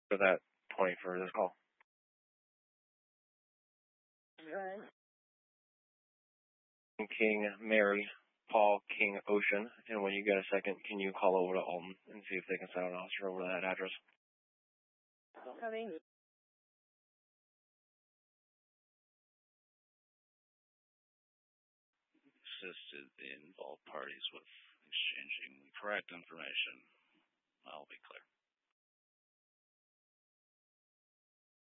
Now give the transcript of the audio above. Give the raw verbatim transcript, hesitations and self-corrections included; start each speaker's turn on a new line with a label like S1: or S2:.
S1: for that point for this call.
S2: Right.
S1: King Mary, Paul King Ocean, and when you get a second, can you call over to Alton and see if they can send an officer over to that address?
S2: Coming.
S3: Assisted the involved parties with exchanging correct information. I'll be clear.